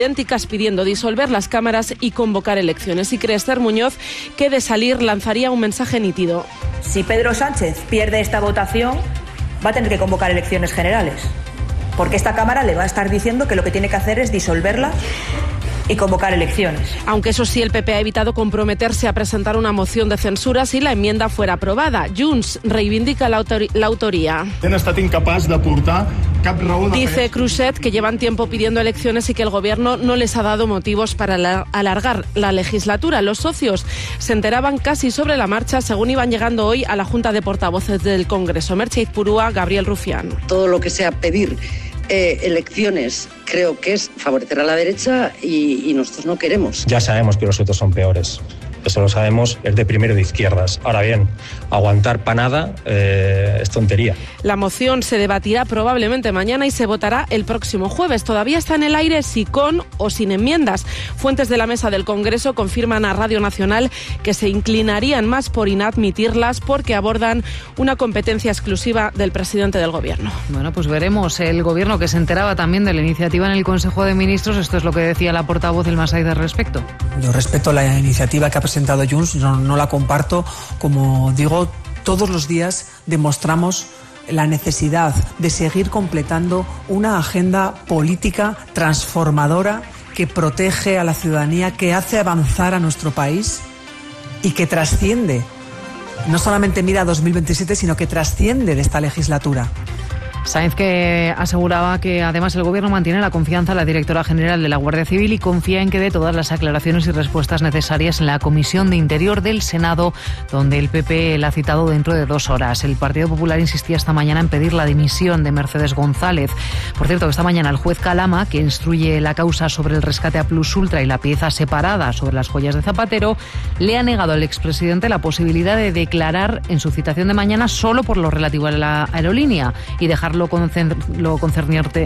idénticas pidiendo disolver las cámaras y convocar elecciones. Y cree Esther Muñoz que de salir lanzaría un mensaje nítido. Si Pedro Sánchez pierde esta votación, va a tener que convocar elecciones generales, porque esta Cámara le va a estar diciendo que lo que tiene que hacer es disolverla y convocar elecciones. Aunque eso sí, el PP ha evitado comprometerse a presentar una moción de censura si la enmienda fuera aprobada. Junts reivindica la autoría. Dice Cruzet que llevan tiempo pidiendo elecciones y que el gobierno no les ha dado motivos para alargar la legislatura. Los socios se enteraban casi sobre la marcha según iban llegando hoy a la Junta de Portavoces del Congreso. Merche Izpurúa, Gabriel Rufián. Todo lo que sea pedir elecciones creo que es favorecer a la derecha y nosotros no queremos. Ya sabemos que los otros son peores. Eso lo sabemos, es de primero de izquierdas. Ahora bien, aguantar panada es tontería. La moción se debatirá probablemente mañana y se votará el próximo jueves. Todavía está en el aire si con o sin enmiendas. Fuentes de la mesa del Congreso confirman a Radio Nacional que se inclinarían más por inadmitirlas porque abordan una competencia exclusiva del presidente del Gobierno. Bueno, pues veremos. El Gobierno, que se enteraba también de la iniciativa en el Consejo de Ministros, esto es lo que decía la portavoz del Masai al respecto. Yo respeto la iniciativa que ha presentado Junts, no la comparto. Como digo, todos los días demostramos la necesidad de seguir completando una agenda política transformadora que protege a la ciudadanía, que hace avanzar a nuestro país y que trasciende, no solamente mira a 2027, sino que trasciende de esta legislatura. Sáenz, que aseguraba que además el Gobierno mantiene la confianza en la directora general de la Guardia Civil y confía en que dé todas las aclaraciones y respuestas necesarias en la Comisión de Interior del Senado, donde el PP la ha citado dentro de 2 horas. El Partido Popular insistía esta mañana en pedir la dimisión de Mercedes González. Por cierto, que esta mañana el juez Calama, que instruye la causa sobre el rescate a Plus Ultra y la pieza separada sobre las joyas de Zapatero, le ha negado al expresidente la posibilidad de declarar en su citación de mañana solo por lo relativo a la aerolínea y dejar lo concerniente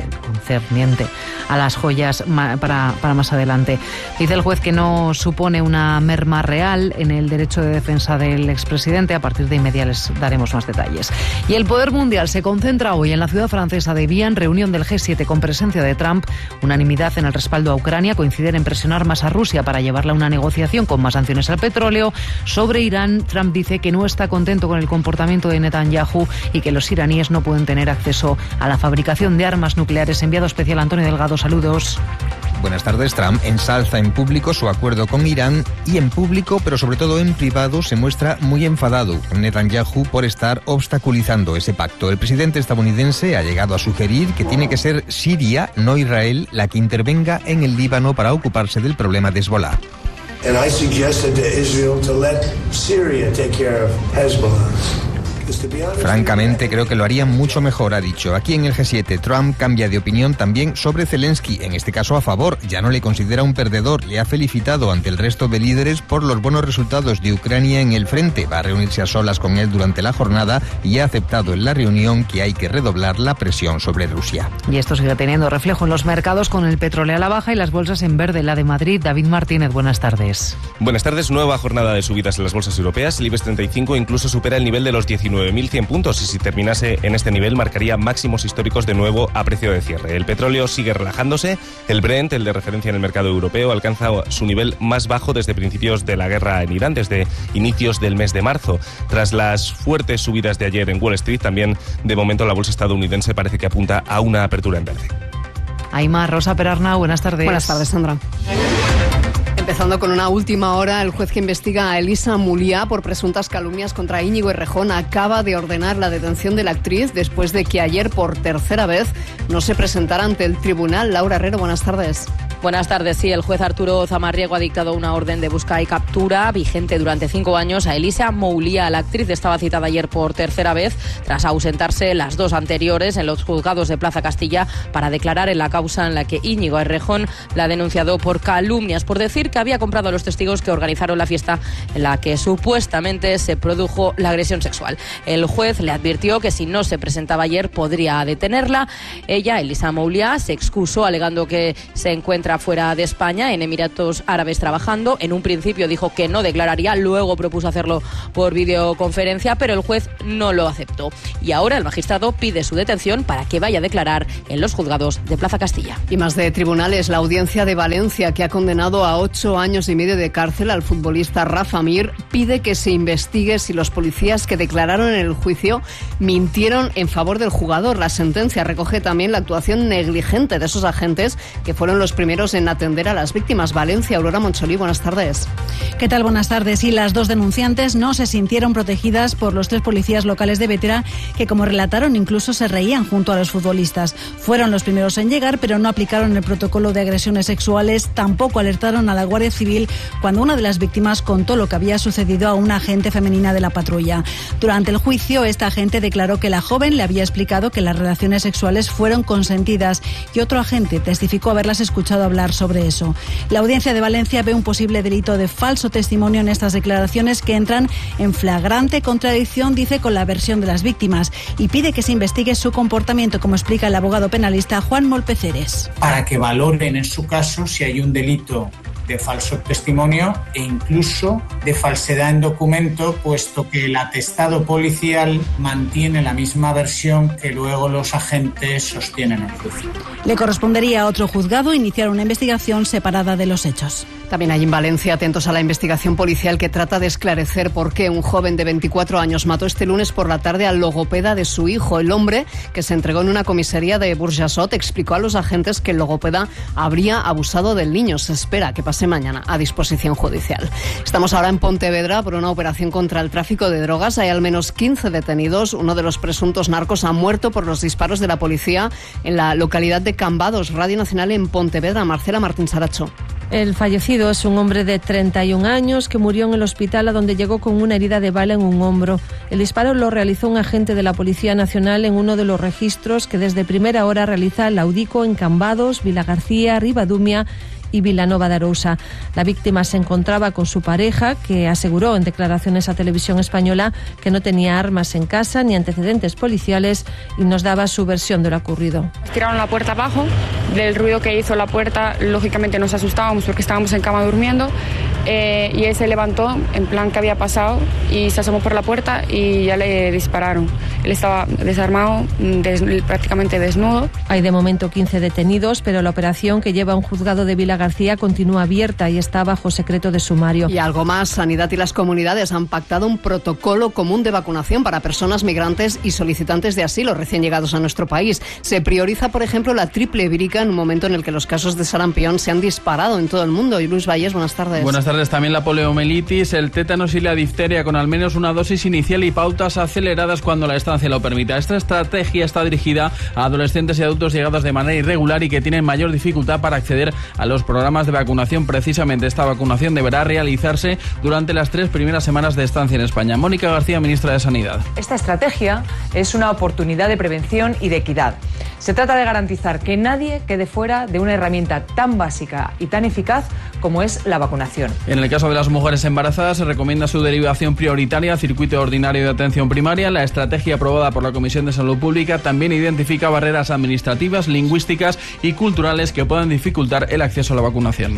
a las joyas para más adelante. Dice el juez que no supone una merma real en el derecho de defensa del expresidente. A partir de inmediato les daremos más detalles. Y el poder mundial se concentra hoy en la ciudad francesa de Vienne, reunión del G7 con presencia de Trump, unanimidad en el respaldo a Ucrania, coinciden en presionar más a Rusia para llevarla a una negociación con más sanciones al petróleo. Sobre Irán, Trump dice que no está contento con el comportamiento de Netanyahu y que los iraníes no pueden tener acceso a la fabricación de armas nucleares. Enviado especial Antonio Delgado, saludos. Buenas tardes. Trump ensalza en público su acuerdo con Irán y en público, pero sobre todo en privado, se muestra muy enfadado con Netanyahu por estar obstaculizando ese pacto. El presidente estadounidense ha llegado a sugerir que tiene que ser Siria, no Israel, la que intervenga en el Líbano para ocuparse del problema de Hezbollah. And I suggested to Israel to let Syria take care of Hezbollah. Francamente, creo que lo harían mucho mejor, ha dicho. Aquí en el G7, Trump cambia de opinión también sobre Zelensky, en este caso a favor. Ya no le considera un perdedor, le ha felicitado ante el resto de líderes por los buenos resultados de Ucrania en el frente. Va a reunirse a solas con él durante la jornada y ha aceptado en la reunión que hay que redoblar la presión sobre Rusia. Y esto sigue teniendo reflejo en los mercados, con el petróleo a la baja y las bolsas en verde. La de Madrid, David Martínez, buenas tardes. Buenas tardes. Nueva jornada de subidas en las bolsas europeas. El IBEX 35 incluso supera el nivel de los 19.100 puntos y si terminase en este nivel marcaría máximos históricos de nuevo a precio de cierre. El petróleo sigue relajándose. El Brent, el de referencia en el mercado europeo, alcanza su nivel más bajo desde principios de la guerra en Irán, desde inicios del mes de marzo. Tras las fuertes subidas de ayer en Wall Street, también de momento la bolsa estadounidense parece que apunta a una apertura en verde. Aymar, Rosa Perarnau, buenas tardes. Buenas tardes, Sandra. Empezando con una última hora, el juez que investiga a Elisa Muliá por presuntas calumnias contra Íñigo Errejón acaba de ordenar la detención de la actriz después de que ayer por tercera vez no se presentara ante el tribunal. Laura Herrero, buenas tardes. Buenas tardes. Sí, el juez Arturo Zamarriego ha dictado una orden de busca y captura vigente durante 5 años a Elisa Muliá. La actriz estaba citada ayer por tercera vez tras ausentarse las 2 anteriores en los juzgados de Plaza Castilla para declarar en la causa en la que Íñigo Errejón la ha denunciado por calumnias, por decir que había comprado a los testigos que organizaron la fiesta en la que supuestamente se produjo la agresión sexual. El juez le advirtió que si no se presentaba ayer podría detenerla. Ella, Elisa Muliá, se excusó alegando que se encuentra estará fuera de España, en Emiratos Árabes trabajando. En un principio dijo que no declararía, luego propuso hacerlo por videoconferencia, pero el juez no lo aceptó. Y ahora el magistrado pide su detención para que vaya a declarar en los juzgados de Plaza Castilla. Y más de tribunales, la audiencia de Valencia, que ha condenado a 8 años y medio de cárcel al futbolista Rafa Mir, pide que se investigue si los policías que declararon en el juicio mintieron en favor del jugador. La sentencia recoge también la actuación negligente de esos agentes que fueron los primeros en atender a las víctimas. Valencia, Aurora Moncholí, buenas tardes. ¿Qué tal? Buenas tardes. Y las dos denunciantes no se sintieron protegidas por los 3 policías locales de Bétera, que, como relataron, incluso se reían junto a los futbolistas. Fueron los primeros en llegar, pero no aplicaron el protocolo de agresiones sexuales. Tampoco alertaron a la Guardia Civil cuando una de las víctimas contó lo que había sucedido a una agente femenina de la patrulla. Durante el juicio, esta agente declaró que la joven le había explicado que las relaciones sexuales fueron consentidas y otro agente testificó haberlas escuchado hablar sobre eso. La Audiencia de Valencia ve un posible delito de falso testimonio en estas declaraciones que entran en flagrante contradicción, dice, con la versión de las víctimas, y pide que se investigue su comportamiento, como explica el abogado penalista Juan Molpeceres. Para que valoren en su caso si hay un delito de falso testimonio e incluso de falsedad en documento, puesto que el atestado policial mantiene la misma versión que luego los agentes sostienen en el juicio. Le correspondería a otro juzgado iniciar una investigación separada de los hechos. También hay en Valencia atentos a la investigación policial que trata de esclarecer por qué un joven de 24 años mató este lunes por la tarde al logopeda de su hijo. El hombre, que se entregó en una comisaría de Burjasot, explicó a los agentes que el logopeda habría abusado del niño. Se espera que pase mañana a disposición judicial. Estamos ahora en Pontevedra por una operación contra el tráfico de drogas. Hay al menos 15 detenidos. Uno de los presuntos narcos ha muerto por los disparos de la policía en la localidad de Cambados. Radio Nacional en Pontevedra. Marcela Martín Saracho. El fallecido es un hombre de 31 años que murió en el hospital, a donde llegó con una herida de bala en un hombro. El disparo lo realizó un agente de la Policía Nacional en uno de los registros que desde primera hora realiza la UDICO en Cambados, Vilagarcía, Ribadumia y Vilanova de Arousa. La víctima se encontraba con su pareja, que aseguró en declaraciones a Televisión Española que no tenía armas en casa ni antecedentes policiales, y nos daba su versión de lo ocurrido. Tiraron la puerta abajo, del ruido que hizo la puerta, lógicamente nos asustábamos porque estábamos en cama durmiendo, y él se levantó en plan que había pasado y se asomó por la puerta y ya le dispararon. Él estaba desarmado, prácticamente desnudo. Hay de momento 15 detenidos, pero la operación, que lleva a un juzgado de Vilagarcía, continúa abierta y está bajo secreto de sumario. Y algo más, Sanidad y las comunidades han pactado un protocolo común de vacunación para personas migrantes y solicitantes de asilo recién llegados a nuestro país. Se prioriza, por ejemplo, la triple vírica en un momento en el que los casos de sarampión se han disparado en todo el mundo. Y Luis Valles, buenas tardes. Buenas tardes. También la poliomielitis, el tétanos y la difteria, con al menos una dosis inicial y pautas aceleradas cuando la estancia lo permita. Esta estrategia está dirigida a adolescentes y adultos llegados de manera irregular y que tienen mayor dificultad para acceder a los programas de vacunación. Precisamente esta vacunación deberá realizarse durante las 3 primeras semanas de estancia en España. Mónica García, ministra de Sanidad. Esta estrategia es una oportunidad de prevención y de equidad. Se trata de garantizar que nadie quede fuera de una herramienta tan básica y tan eficaz como es la vacunación. En el caso de las mujeres embarazadas, se recomienda su derivación prioritaria a circuito ordinario de atención primaria. La estrategia aprobada por la Comisión de Salud Pública también identifica barreras administrativas, lingüísticas y culturales que puedan dificultar el acceso a la vacunación.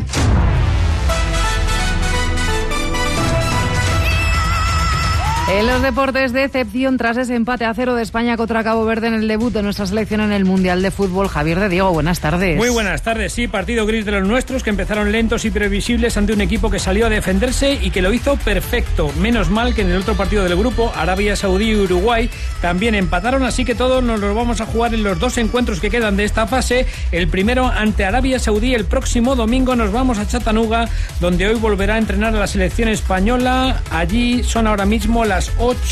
En los deportes, decepción tras ese empate a 0 de España contra Cabo Verde en el debut de nuestra selección en el Mundial de Fútbol. Javier de Diego, buenas tardes. Muy buenas tardes, sí, partido gris de los nuestros, que empezaron lentos y previsibles ante un equipo que salió a defenderse y que lo hizo perfecto. Menos mal que en el otro partido del grupo, Arabia Saudí y Uruguay, también empataron, así que todos nos los vamos a jugar en los 2 encuentros que quedan de esta fase. El primero ante Arabia Saudí, el próximo domingo nos vamos a Chattanooga, donde hoy volverá a entrenar a la selección española. Allí son ahora mismo las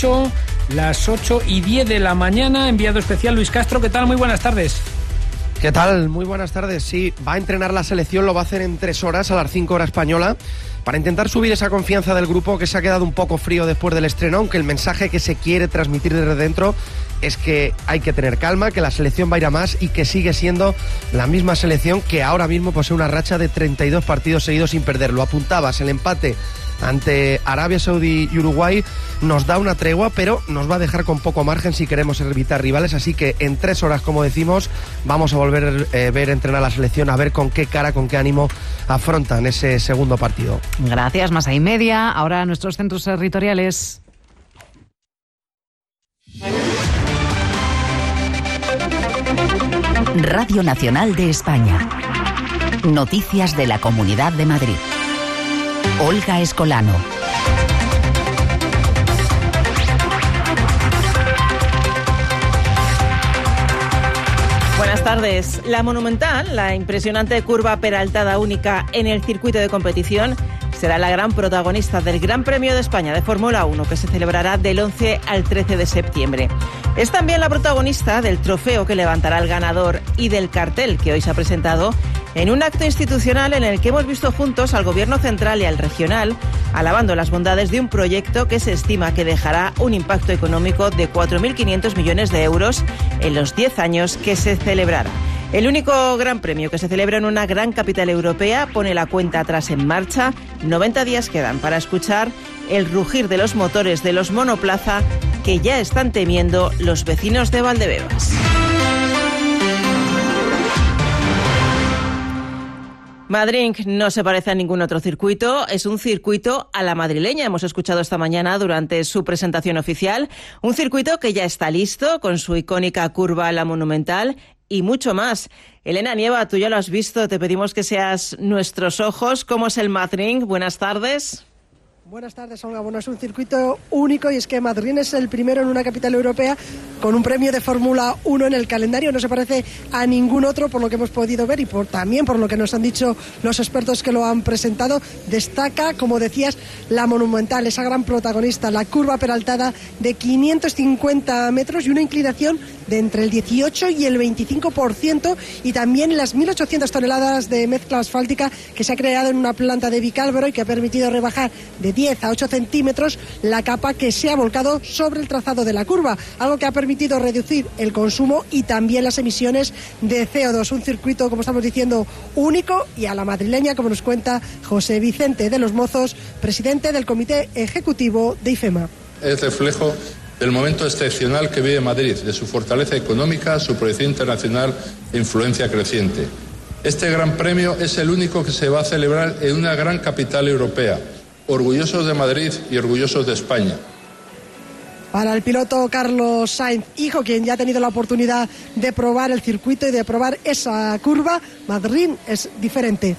8:10 de la mañana. Enviado especial Luis Castro, ¿qué tal? Muy buenas tardes. ¿Qué tal? Muy buenas tardes. Sí, va a entrenar la selección, lo va a hacer en 3 horas, a las 5 horas española, para intentar subir esa confianza del grupo que se ha quedado un poco frío después del estreno, aunque el mensaje que se quiere transmitir desde dentro es que hay que tener calma, que la selección va a ir a más y que sigue siendo la misma selección que ahora mismo posee una racha de 32 partidos seguidos sin perder. Lo apuntabas, el empate ante Arabia Saudí y Uruguay nos da una tregua, pero nos va a dejar con poco margen si queremos evitar rivales, así que en 3 horas, como decimos, vamos a volver a ver entrenar a la selección, a ver con qué cara, con qué ánimo afrontan ese segundo partido. Gracias, más y media. Ahora a nuestros centros territoriales. Radio Nacional de España. Noticias de la Comunidad de Madrid. Olga Escolano. Buenas tardes. La Monumental, la impresionante curva peraltada única en el circuito de competición, será la gran protagonista del Gran Premio de España de Fórmula 1, que se celebrará del 11 al 13 de septiembre. Es también la protagonista del trofeo que levantará el ganador y del cartel que hoy se ha presentado en un acto institucional en el que hemos visto juntos al Gobierno central y al regional alabando las bondades de un proyecto que se estima que dejará un impacto económico de 4.500 millones de euros en los 10 años que se celebrará. El único gran premio que se celebra en una gran capital europea pone la cuenta atrás en marcha. 90 días quedan para escuchar el rugir de los motores de los monoplaza que ya están temiendo los vecinos de Valdebebas. Madrid no se parece a ningún otro circuito, es un circuito a la madrileña. Hemos escuchado esta mañana durante su presentación oficial, un circuito que ya está listo con su icónica curva a la Monumental y mucho más. Elena Nieva, tú ya lo has visto, te pedimos que seas nuestros ojos. ¿Cómo es el Madrid? Buenas tardes. Buenas tardes, Olga. Bueno, es un circuito único y es que Madrid es el primero en una capital europea con un premio de Fórmula 1 en el calendario. No se parece a ningún otro por lo que hemos podido ver y también por lo que nos han dicho los expertos que lo han presentado. Destaca, como decías, la Monumental, esa gran protagonista, la curva peraltada de 550 metros y una inclinación de entre el 18 y el 25% y también las 1.800 toneladas de mezcla asfáltica que se ha creado en una planta de Vicálvaro y que ha permitido rebajar de 10 a 8 centímetros la capa que se ha volcado sobre el trazado de la curva, algo que ha permitido reducir el consumo y también las emisiones de CO2. Un circuito, como estamos diciendo, único y a la madrileña, como nos cuenta José Vicente de los Mozos, presidente del Comité Ejecutivo de IFEMA. Es reflejo del momento excepcional que vive Madrid, de su fortaleza económica, su proyección internacional e influencia creciente. Este gran premio es el único que se va a celebrar en una gran capital europea. Orgullosos de Madrid y orgullosos de España. Para el piloto Carlos Sainz, hijo, quien ya ha tenido la oportunidad de probar el circuito y de probar esa curva, Madrid es diferente.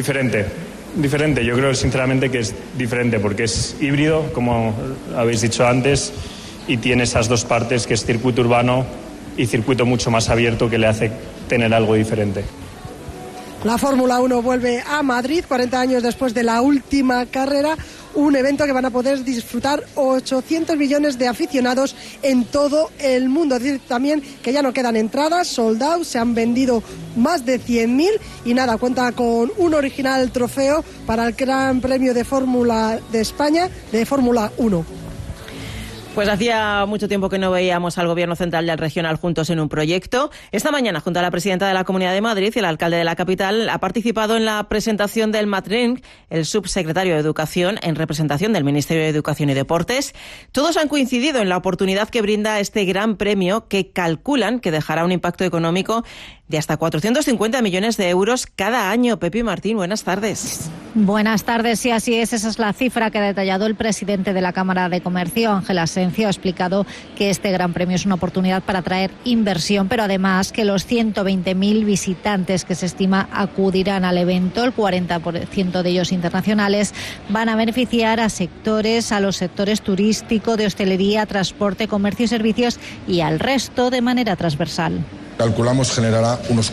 Diferente. Yo creo sinceramente que es diferente porque es híbrido, como habéis dicho antes, y tiene esas dos partes que es circuito urbano y circuito mucho más abierto que le hace tener algo diferente. La Fórmula 1 vuelve a Madrid 40 años después de la última carrera, un evento que van a poder disfrutar 800 millones de aficionados en todo el mundo. Es decir, también que ya no quedan entradas, sold out, se han vendido más de 100.000 y nada, cuenta con un original trofeo para el Gran Premio de Fórmula de España de Fórmula 1. Pues hacía mucho tiempo que no veíamos al Gobierno central y al regional juntos en un proyecto. Esta mañana, junto a la presidenta de la Comunidad de Madrid y el alcalde de la capital, ha participado en la presentación del Madrid el subsecretario de Educación en representación del Ministerio de Educación y Deportes. Todos han coincidido en la oportunidad que brinda este gran premio que calculan que dejará un impacto económico de hasta 450 millones de euros cada año. Pepi Martín, buenas tardes. Buenas tardes, sí, así es. Esa es la cifra que ha detallado el presidente de la Cámara de Comercio, Ángel Asencio. Ha explicado que este gran premio es una oportunidad para atraer inversión, pero además que los 120.000 visitantes que se estima acudirán al evento, el 40% de ellos internacionales, van a beneficiar a los sectores turístico, de hostelería, transporte, comercio y servicios y al resto de manera transversal. Calculamos generará unos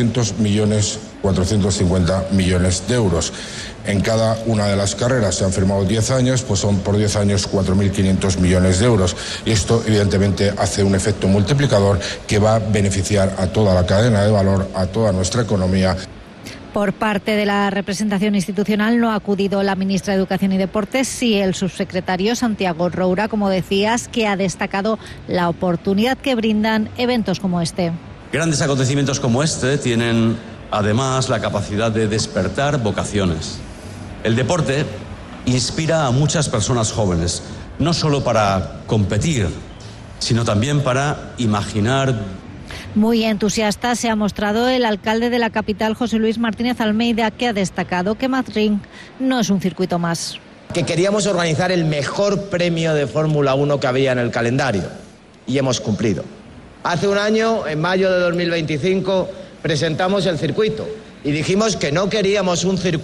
450 millones de euros. En cada una de las carreras se han firmado 10 años, pues son por 10 años 4.500 millones de euros. Y esto evidentemente hace un efecto multiplicador que va a beneficiar a toda la cadena de valor, a toda nuestra economía. Por parte de la representación institucional no ha acudido la ministra de Educación y Deportes, sí el subsecretario Santiago Roura, como decías, que ha destacado la oportunidad que brindan eventos como este. Grandes acontecimientos como este tienen además la capacidad de despertar vocaciones. El deporte inspira a muchas personas jóvenes, no solo para competir, sino también para imaginar. Muy entusiasta se ha mostrado el alcalde de la capital, José Luis Martínez Almeida, que ha destacado que Madrid no es un circuito más. Que queríamos organizar el mejor premio de Fórmula 1 que había en el calendario y hemos cumplido. Hace un año, en mayo de 2025, presentamos el circuito y dijimos que no queríamos un circuito